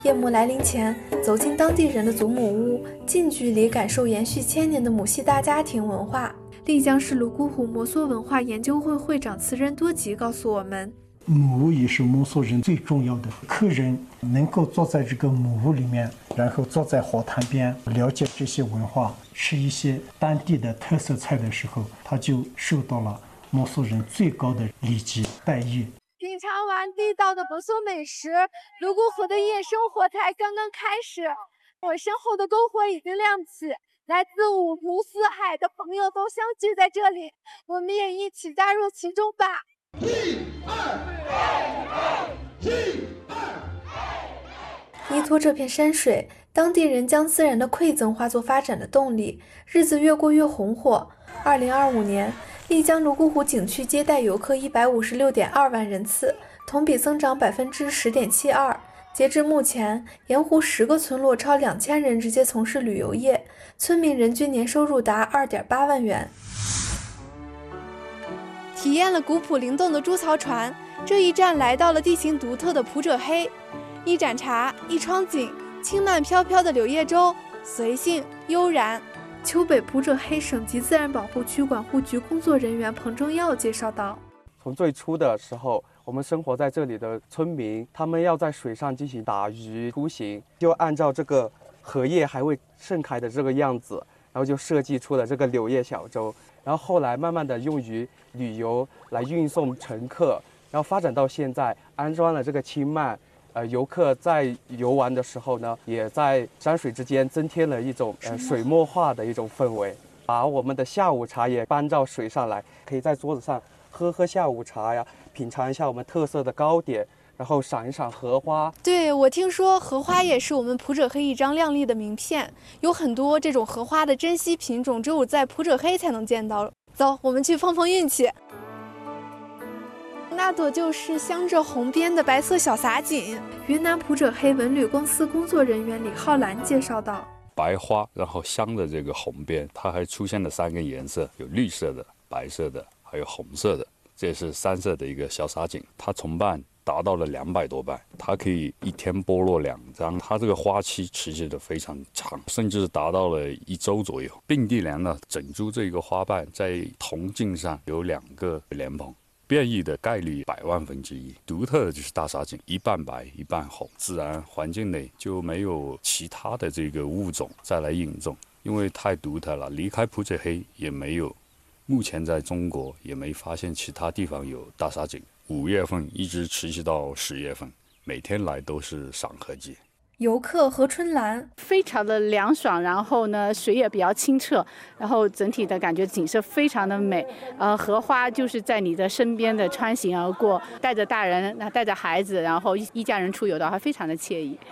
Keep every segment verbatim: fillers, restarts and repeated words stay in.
夜幕来临前，走进当地人的祖母屋，近距离感受延续千年的母系大家庭文化。丽江市泸沽湖摩梭文化研究会会长慈仁多吉告诉我们， 母屋也是摩梭人最重要的。客人能够坐在这个母屋里面，然后坐在火塘边，了解这些文化，吃一些当地的特色菜的时候，他就受到了摩梭人最高的礼节待遇。 品尝完地道的摩梭美食，泸沽湖的夜生活才刚刚开始。我身后的篝火已经亮起，来自五湖四海的朋友都相聚在这里，我们也一起加入其中吧。一二一二依托这片山水，当地人将自然的馈赠化作发展的动力，日子越过越红火。二零二五年，丽江泸沽湖景区接待游客一百五十六点二万人次，同比增长百分之十点七二。截至目前，盐湖十个村落超两千人直接从事旅游业，村民人均年收入达二点八万元。体验了古朴灵动的猪槽船，这一站来到了地形独特的普者黑。一盏茶，一窗景，轻慢飘飘的柳叶舟，随性悠然。丘北普者黑省级自然保护区管护局工作人员彭正耀介绍道， 从最初的时候，我们生活在这里的村民，他们要在水上进行打鱼出行，就按照这个荷叶还未盛开的这个样子，然后就设计出了这个柳叶小舟，然后后来慢慢的用于旅游来运送乘客，然后发展到现在安装了这个轻慢，呃，游客在游玩的时候呢，也在山水之间增添了一种呃水墨画的一种氛围，把我们的下午茶也搬到水上来，可以在桌子上喝喝下午茶呀，品尝一下我们特色的糕点，然后赏一赏荷花。 对，我听说荷花也是我们普者黑一张亮丽的名片，有很多这种荷花的珍稀品种，只有在普者黑才能见到。走，我们去碰碰运气。那朵就是镶着红边的白色小洒锦。云南普者黑文旅公司工作人员李浩兰介绍道， 白花，然后镶着这个红边，它还出现了三个颜色，有绿色的、白色的，还有红色的，这是三色的一个小洒锦。它重瓣达到了两百多瓣，它可以一天剥落两张，它这个花期持续的非常长，甚至达到了一周左右。并蒂莲呢，整株这个花瓣在铜茎上有两个莲蓬。变异的概率百万分之一，独特的就是大洒锦，一半白一半红，自然环境内就没有其他的这个物种再来引种，因为太独特了。离开普者黑也没有，目前在中国也没发现其他地方有大洒锦。五月份一直持续到十月份，每天来都是赏荷季。 游客何春兰非常的凉爽，然后呢水也比较清澈，然后整体的感觉景色非常的美。呃，荷花就是在你的身边的穿行而过，带着大人，带着孩子，然后一家人出游的话，非常的惬意。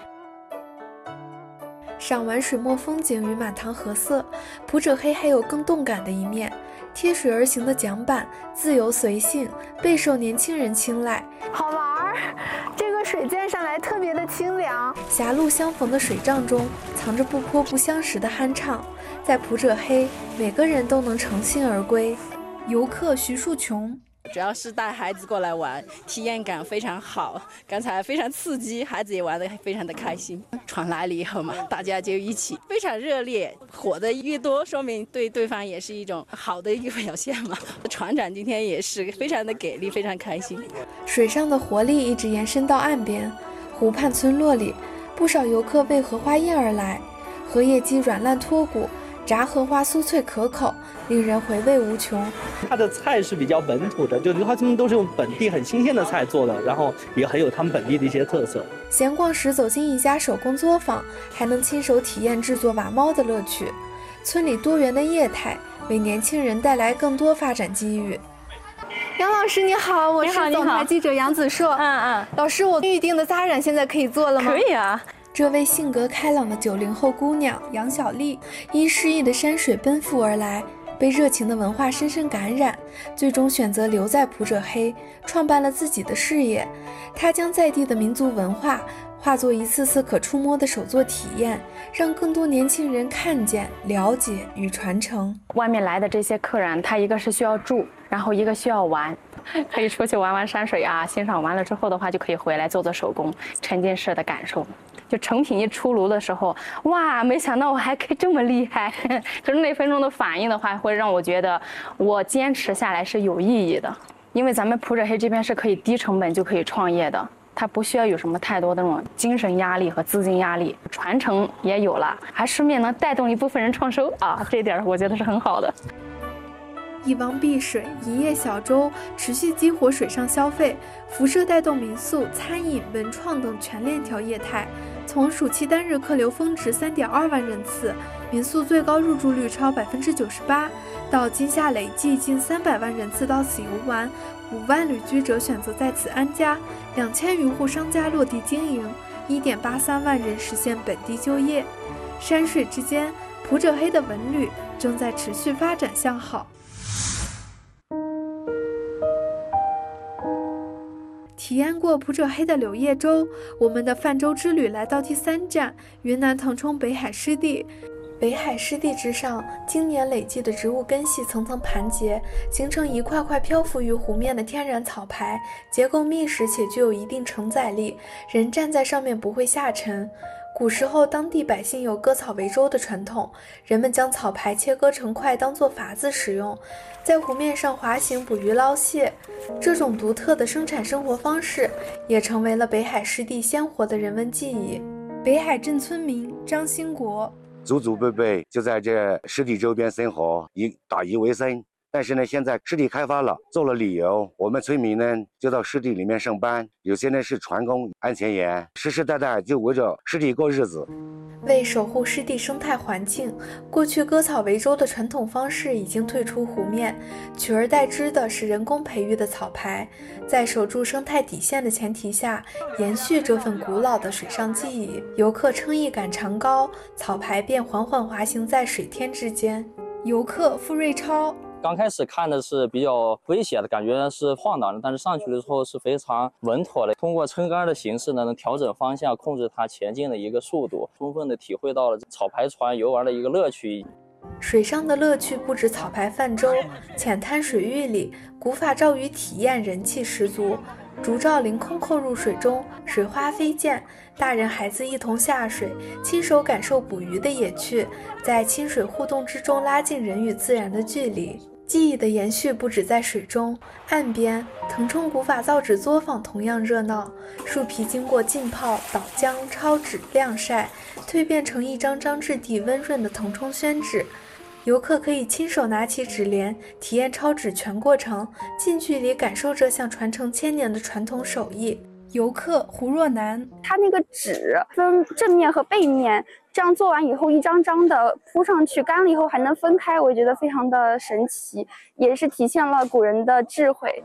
赏完水墨风景与满堂荷色，普者黑还有更动感的一面。贴水而行的桨板，自由随性，备受年轻人青睐。好玩儿，这个水溅上来特别的清凉。狭路相逢的水仗中，藏着不泼不相识的酣畅。在普者黑，每个人都能乘兴而归。游客徐树琼。 主要是带孩子过来玩，体验感非常好，刚才非常刺激，孩子也玩得非常的开心。船来了以后嘛，大家就一起非常热烈，火的越多，说明对对方也是一种好的一个表现嘛。船长今天也是非常的给力，非常开心。 水上的活力一直延伸到岸边，湖畔村落里，不少游客为荷花宴而来，荷叶鸡软烂脱骨，炸荷花酥脆可口，令人回味无穷。 它的菜是比较本土的，就他们都是用本地很新鲜的菜做的，然后也很有他们本地的一些特色。 闲逛时走进一家手工作坊，还能亲手体验制作瓦猫的乐趣。村里多元的业态为年轻人带来更多发展机遇。杨老师你好，我是总台记者杨子硕。 嗯嗯， 老师，我预定的扎染现在可以做了吗？ 可以啊。 这位性格开朗的九零后姑娘杨小丽，因诗意的山水奔赴而来，被热情的文化深深感染，最终选择留在普者黑，创办了自己的事业。她将在地的民族文化化作一次次可触摸的手作体验，让更多年轻人看见、了解与传承。 外面来的这些客人，他一个是需要住，然后一个需要玩， 可以出去玩玩山水啊，欣赏完了之后的话，就可以回来做做手工，沉浸式的感受。就成品一出炉的时候，哇，没想到我还可以这么厉害！就是那分钟的反应的话，会让我觉得我坚持下来是有意义的。因为咱们普者黑这边是可以低成本就可以创业的，它不需要有什么太多的那种精神压力和资金压力，传承也有了，还顺便能带动一部分人创收啊，这一点我觉得是很好的。 一汪碧水，一叶小舟，持续激活水上消费，辐射带动民宿、餐饮、文创等全链条业态。从暑期单日客流峰值 三点二万人次，民宿最高入住率超 百分之九十八， 到今夏累计近三百万人次到此游玩，五万旅居者选择在此安家，两千余户商家落地经营， 一点八三万人实现本地就业。山水之间，普者黑的文旅正在持续发展向好。体验过普者黑的柳叶舟，我们的泛舟之旅来到第三站云南腾冲北海湿地。北海湿地之上，经年累积的植物根系层层盘结，形成一块块漂浮于湖面的天然草排，结构密实且具有一定承载力，人站在上面不会下沉。古时候，当地百姓有割草为舟的传统，人们将草排切割成块当作筏子使用，在湖面上滑行捕鱼捞蟹。这种独特的生产生活方式，也成为了北海湿地鲜活的人文记忆。北海镇村民张兴国， 祖祖辈辈就在这湿地周边生活，以打鱼为生。但是呢，现在湿地开发了，做了旅游，我们村民呢就到湿地里面上班，有些呢是船工、安全员，世世代代就围着湿地过日子。 为守护湿地生态环境，过去割草为舟的传统方式已经退出湖面，取而代之的是人工培育的草排，在守住生态底线的前提下，延续这份古老的水上记忆。游客撑一杆长篙，草排便缓缓滑行在水天之间。游客付瑞超， 刚开始看的是比较危险的，感觉是晃荡的，但是上去的时候是非常稳妥的。通过撑杆的形式呢，能调整方向，控制它前进的一个速度，充分的体会到了草排船游玩的一个乐趣。 水上的乐趣不止草排泛舟，浅滩水域里，古法照鱼体验人气十足。竹罩凌空扣入水中，水花飞溅，大人孩子一同下水，亲手感受捕鱼的野趣，在亲水互动之中拉近人与自然的距离。记忆的延续不止在水中，岸边腾冲古法造纸作坊同样热闹，树皮经过浸泡、捣浆、抄纸、晾晒，蜕变成一张张质地温润的腾冲宣纸。游客可以亲手拿起纸帘，体验抄纸全过程，近距离感受这项传承千年的传统手艺。游客胡若楠， 它那个纸分正面和背面，这样做完以后一张张的铺上去，干了以后还能分开，我觉得非常的神奇，也是体现了古人的智慧。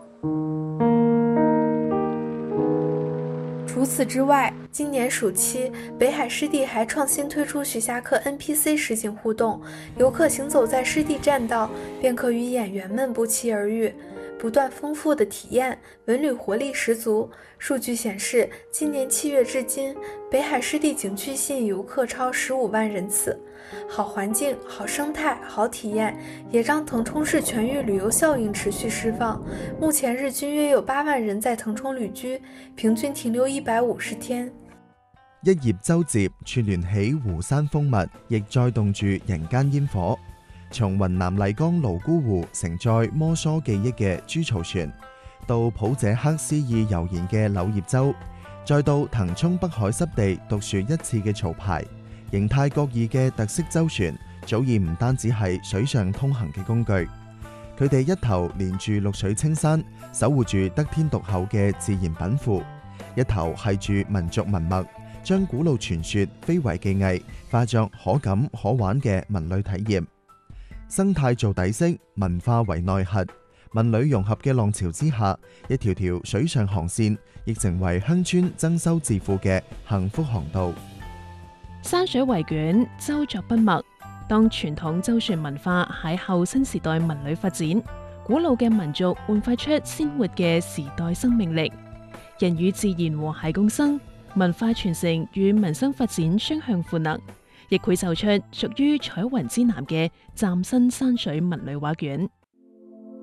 除此之外，今年暑期，北海湿地还创新推出徐霞客 N P C 实景互动，游客行走在湿地栈道，便可与演员们不期而遇。不断丰富的体验，文旅活力十足。数据显示，今年七月至今，北海湿地景区吸引游客超十五万人次。好环境、好生态、好体验，也让腾冲市全域旅游效应持续释放。目前日均约有八万人在腾冲旅居，平均停留一百五十天。 一葉舟接串聯起湖山風物，亦載動住人間煙火。從雲南麗江瀘沽湖承載摩梭記憶嘅朱槽船，到普者黑詩意悠然嘅柳葉舟，再到騰衝北海濕地獨樹一幟嘅潮牌，形態各異嘅特色舟船，早已唔單止係水上通行嘅工具，佢哋一頭連住綠水青山，守護住得天獨厚嘅自然稟賦，一頭係住民族文脈，將古老傳說非遺技藝化作可感可玩嘅文旅體驗。生態做底色，文化為內核，文旅融合嘅浪潮之下，一條條水上航線亦成為鄉村增收致富嘅幸福航道。 山水圍捲，舟作筆墨。當傳統舟船文化喺後新時代文旅發展，古老嘅民族煥發出鮮活嘅時代生命力，人與自然和諧共生，文化傳承與民生發展雙向賦能。亦繪就出屬於彩雲之南嘅嶄新山水文旅畫卷。